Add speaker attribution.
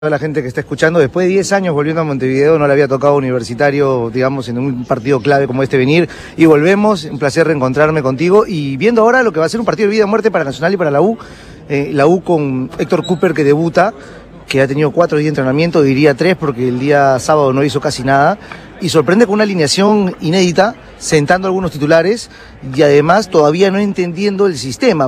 Speaker 1: A la gente que está escuchando, después de 10 años volviendo a Montevideo, no le había tocado Universitario, digamos, en un partido clave como este venir, y volvemos, un placer reencontrarme contigo, y viendo ahora lo que va a ser un partido de vida o muerte para Nacional y para la U con Héctor Cooper que debuta, que ha tenido 4 días de entrenamiento, diría 3 porque el día sábado no hizo casi nada, y sorprende con una alineación inédita, sentando algunos titulares, y además todavía no entendiendo el sistema.